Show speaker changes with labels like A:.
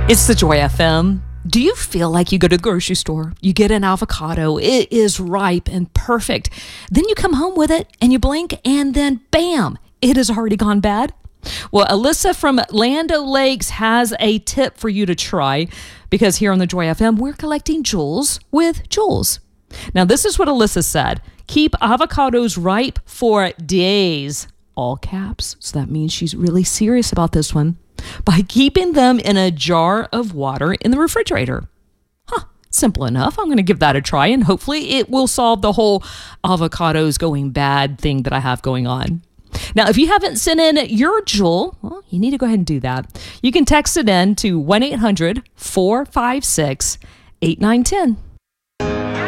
A: It's the Joy FM. Do you feel like you go to the grocery store, you get an avocado, it is ripe and perfect, then you come home with it and you blink and then bam, it has already gone bad? Well, Alyssa from Land O'Lakes has a tip for you to try, because here on the Joy FM, we're collecting jewels with Jules. Now, this is what Alyssa said. Keep avocados ripe for days. All caps. So that means she's really serious about this one. By keeping them in a jar of water in the refrigerator. Simple enough. I'm going to give that a try, and hopefully it will solve the whole avocados going bad thing that I have going on. Now, if you haven't sent in your jewel, well, you need to go ahead and do that. You can text it in to 1-800-456-8910.